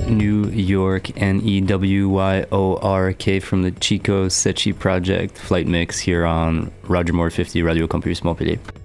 New York, NEWYORK from the Chico Sechi Project flight mix here on Roger Moore 50 Radio Campus Montpellier.